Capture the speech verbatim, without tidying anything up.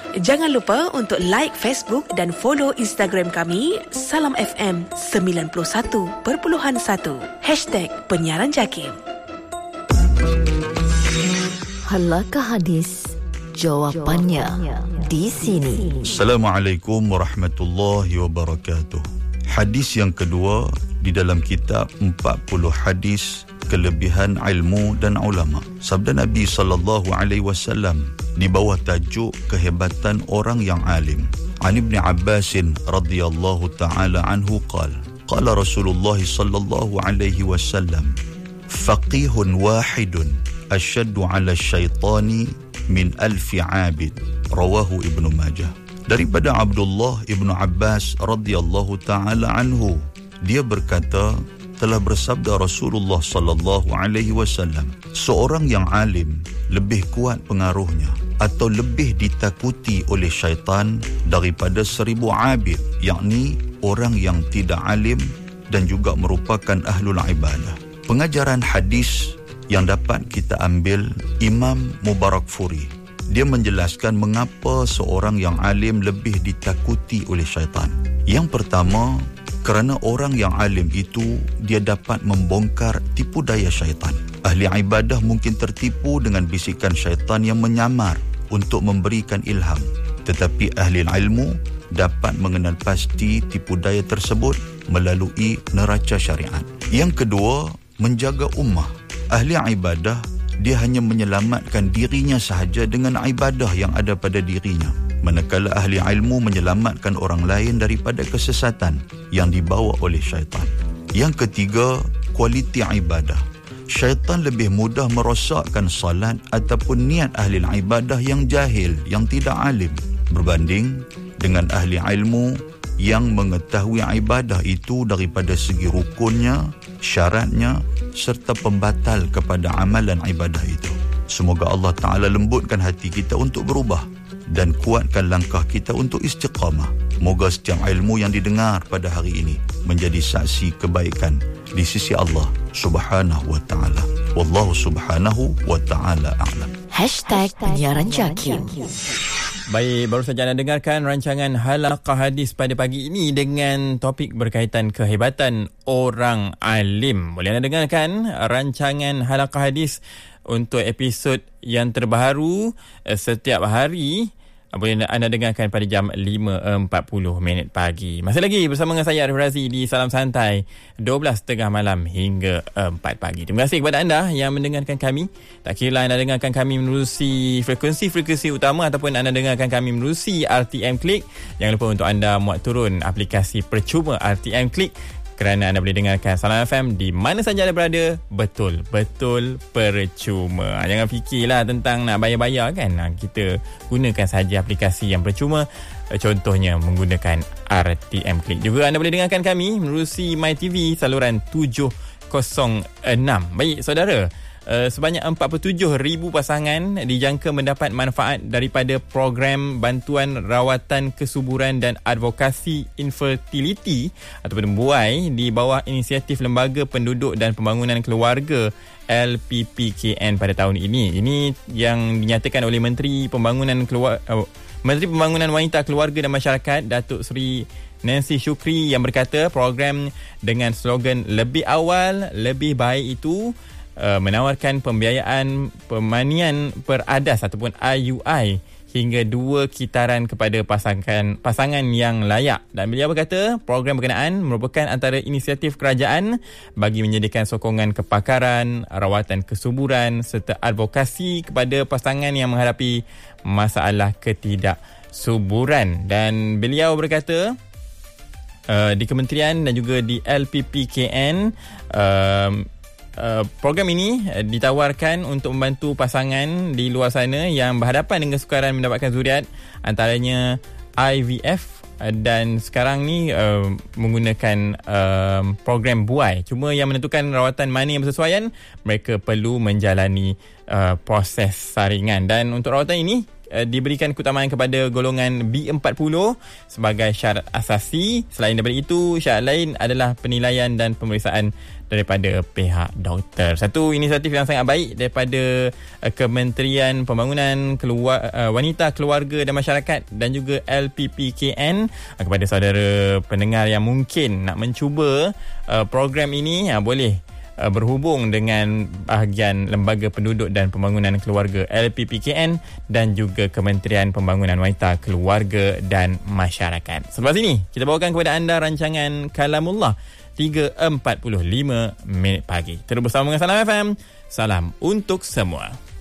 Jangan lupa untuk like Facebook dan follow Instagram kami Salam F M sembilan puluh satu perpuluhan satu Hashtag Penyiaran Jakim. Halakah hadis? Jawapannya di sini. Assalamualaikum warahmatullahi wabarakatuh. Hadis yang kedua di dalam kitab empat puluh hadis kelebihan ilmu dan ulama. Sabda Nabi sallallahu alaihi wasallam di bawah tajuk kehebatan orang yang alim. An Ibn Abbas radhiyallahu taala anhu qala qala Rasulullah sallallahu alaihi wasallam faqihun wahidun asyaddu 'ala syaitani min alfi 'abid. Rawahu Ibnu Majah. Daripada Abdullah Ibnu Abbas radhiyallahu taala anhu, dia berkata, telah bersabda Rasulullah sallallahu alaihi wasallam, seorang yang alim lebih kuat pengaruhnya atau lebih ditakuti oleh syaitan daripada seribu abid, yakni orang yang tidak alim dan juga merupakan ahlul ibadah. Pengajaran hadis yang dapat kita ambil Imam Mubarakfuri, dia menjelaskan mengapa seorang yang alim lebih ditakuti oleh syaitan. Yang pertama, kerana orang yang alim itu dia dapat membongkar tipu daya syaitan. Ahli ibadah mungkin tertipu dengan bisikan syaitan yang menyamar untuk memberikan ilham, tetapi ahli ilmu dapat mengenal pasti tipu daya tersebut melalui neraca syariat. Yang kedua, menjaga ummah. Ahli ibadah dia hanya menyelamatkan dirinya sahaja dengan ibadah yang ada pada dirinya, manakala ahli ilmu menyelamatkan orang lain daripada kesesatan yang dibawa oleh syaitan. Yang ketiga, kualiti ibadah. Syaitan lebih mudah merosakkan salat ataupun niat ahli ibadah yang jahil, yang tidak alim, berbanding dengan ahli ilmu yang mengetahui ibadah itu daripada segi rukunnya, syaratnya serta pembatal kepada amalan ibadah itu. Semoga Allah Ta'ala lembutkan hati kita untuk berubah dan kuatkan langkah kita untuk istiqamah. Moga setiap ilmu yang didengar pada hari ini menjadi saksi kebaikan di sisi Allah Subhanahu wa Ta'ala. Wallahu Subhanahu wa Ta'ala a'lam. Hashtag Penyiaran Jakim. Baik, baru saja anda dengarkan rancangan Halaqah Hadis pada pagi ini dengan topik berkaitan kehebatan orang alim. Boleh anda dengarkan rancangan Halaqah Hadis untuk episod yang terbaru setiap hari. Boleh anda dengarkan pada jam lima empat puluh minit pagi. Masih lagi bersama dengan saya Arif Razi di Salam Santai dua belas tiga puluh malam hingga empat pagi. Terima kasih kepada anda yang mendengarkan kami. Tak kira anda dengarkan kami menerusi frekuensi-frekuensi utama ataupun anda dengarkan kami menerusi R T M Click. Jangan lupa untuk anda muat turun aplikasi percuma R T M Click, kerana anda boleh dengarkan Salam F M di mana saja anda berada, betul-betul percuma. Jangan fikirlah tentang nak bayar-bayar kan. Kita gunakan saja aplikasi yang percuma, contohnya menggunakan R T M Click. Juga anda boleh dengarkan kami menerusi MyTV saluran tujuh kosong enam. Baik saudara, Uh, sebanyak empat puluh tujuh ribu pasangan dijangka mendapat manfaat daripada program bantuan rawatan kesuburan dan advokasi infertility ataupun buai di bawah inisiatif Lembaga Penduduk dan Pembangunan Keluarga L P P K N pada tahun ini. Ini yang dinyatakan oleh Menteri Pembangunan Keluar uh, Menteri Pembangunan Wanita, Keluarga dan Masyarakat Datuk Seri Nancy Shukri, yang berkata program dengan slogan lebih awal lebih baik itu Uh, menawarkan pembiayaan pemanian peradas ataupun I U I hingga dua kitaran kepada pasangan pasangan yang layak. Dan beliau berkata program berkenaan merupakan antara inisiatif kerajaan bagi menyediakan sokongan kepakaran, rawatan kesuburan serta advokasi kepada pasangan yang menghadapi masalah ketidaksuburan. Dan beliau berkata uh, di kementerian dan juga di L P P K N uh, Uh, program ini uh, ditawarkan untuk membantu pasangan di luar sana yang berhadapan dengan kesukaran mendapatkan zuriat, antaranya I V F uh, dan sekarang ni uh, menggunakan uh, program buai. Cuma yang menentukan rawatan mana yang bersesuaian, mereka perlu menjalani uh, proses saringan. Dan untuk rawatan ini uh, diberikan keutamaan kepada golongan B empat puluh sebagai syarat asasi. Selain daripada itu, syarat lain adalah penilaian dan pemeriksaan daripada pihak doktor. Satu inisiatif yang sangat baik daripada uh, Kementerian Pembangunan Keluar, uh, Wanita, Keluarga dan Masyarakat dan juga L P P K N. Uh, kepada saudara pendengar yang mungkin nak mencuba uh, program ini, uh, boleh uh, berhubung dengan bahagian Lembaga Penduduk dan Pembangunan Keluarga L P P K N dan juga Kementerian Pembangunan Wanita, Keluarga dan Masyarakat. Selepas ini, kita bawakan kepada anda rancangan Kalamullah tiga empat puluh lima minit pagi. Terus bersama dengan Salam F M. Salam untuk semua.